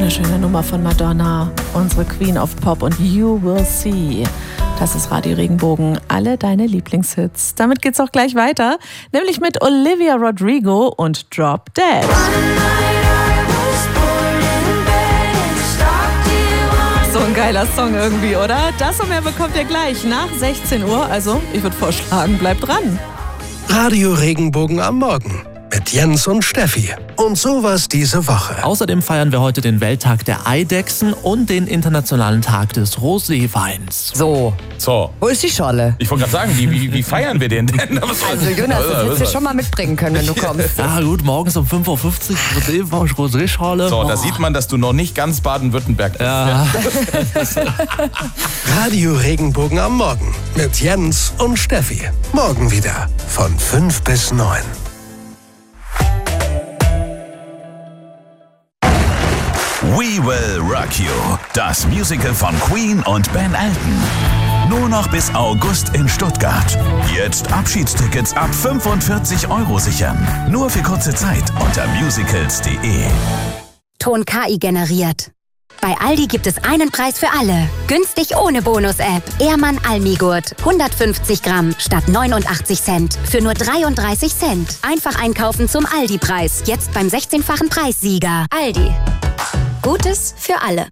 eine schöne Nummer von Madonna, unsere Queen of Pop und You Will See. Das ist Radio Regenbogen, alle deine Lieblingshits. Damit geht's auch gleich weiter, nämlich mit Olivia Rodrigo und Drop Dead. So ein geiler Song irgendwie, oder? Das und mehr bekommt ihr gleich nach 16 Uhr. Also, ich würde vorschlagen, bleibt dran. Radio Regenbogen am Morgen mit Jens und Steffi. Und sowas diese Woche. Außerdem feiern wir heute den Welttag der Eidechsen und den Internationalen Tag des Roséweins. So. Wo ist die Schorle? Ich wollte gerade sagen, wie feiern wir den denn? Also Jonas, das hättest du schon mal mitbringen können, wenn du kommst. Ja gut, morgens um 5.50 Uhr Rosé-Schorle. So, da sieht man, dass du noch nicht ganz Baden-Württemberg bist. Ja. Radio Regenbogen am Morgen mit Jens und Steffi. Morgen wieder von 5 bis 9. We Will Rock You, das Musical von Queen und Ben Elton. Nur noch bis August in Stuttgart. Jetzt Abschiedstickets ab 45 € sichern. Nur für kurze Zeit unter musicals.de. Ton KI generiert. Bei Aldi gibt es einen Preis für alle. Günstig ohne Bonus-App. Ehrmann Almigurt. 150 Gramm statt 89 Cent. Für nur 33 Cent. Einfach einkaufen zum Aldi-Preis. Jetzt beim 16-fachen Preissieger. Aldi. Gutes für alle.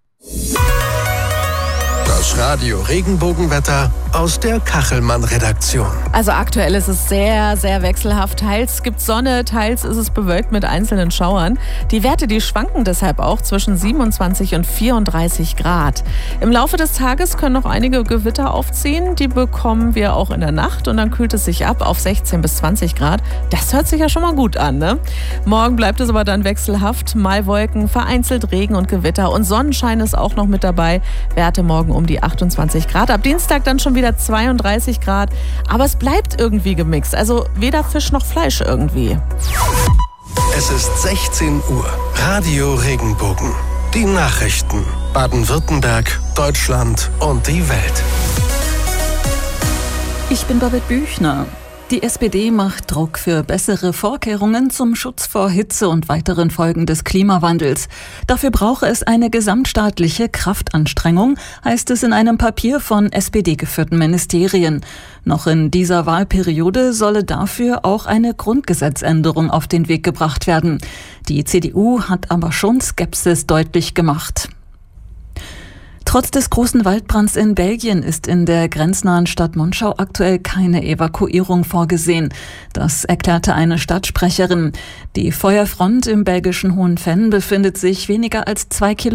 Das Radio Regenbogenwetter aus der Kachelmann-Redaktion. Also aktuell ist es sehr, sehr wechselhaft. Teils gibt es Sonne, teils ist es bewölkt mit einzelnen Schauern. Die Werte, die schwanken deshalb auch zwischen 27 und 34 Grad. Im Laufe des Tages können noch einige Gewitter aufziehen. Die bekommen wir auch in der Nacht und dann kühlt es sich ab auf 16 bis 20 Grad. Das hört sich ja schon mal gut an, ne? Morgen bleibt es aber dann wechselhaft. Mal Wolken, vereinzelt Regen und Gewitter und Sonnenschein ist auch noch mit dabei. Werte morgen um die 28 Grad. Ab Dienstag dann schon wieder 32 Grad. Aber es bleibt irgendwie gemixt. Also weder Fisch noch Fleisch irgendwie. Es ist 16 Uhr. Radio Regenbogen. Die Nachrichten. Baden-Württemberg, Deutschland und die Welt. Ich bin Babette Büchner. Die SPD macht Druck für bessere Vorkehrungen zum Schutz vor Hitze und weiteren Folgen des Klimawandels. Dafür brauche es eine gesamtstaatliche Kraftanstrengung, heißt es in einem Papier von SPD-geführten Ministerien. Noch in dieser Wahlperiode solle dafür auch eine Grundgesetzänderung auf den Weg gebracht werden. Die CDU hat aber schon Skepsis deutlich gemacht. Trotz des großen Waldbrands in Belgien ist in der grenznahen Stadt Monschau aktuell keine Evakuierung vorgesehen. Das erklärte eine Stadtsprecherin. Die Feuerfront im belgischen Hohenfenn befindet sich weniger als 2 Kilometer